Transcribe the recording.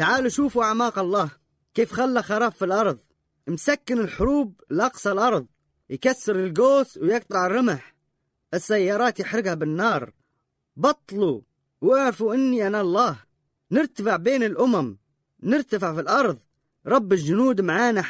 تعالوا شوفوا أعماق الله، كيف خلى خراب في الأرض، مسكن الحروب لأقصى الأرض، يكسر القوس ويقطع الرمح، السيارات يحرقها بالنار. بطلوا واعرفوا إني أنا الله. نرتفع بين الأمم، نرتفع في الأرض، رب الجنود معانا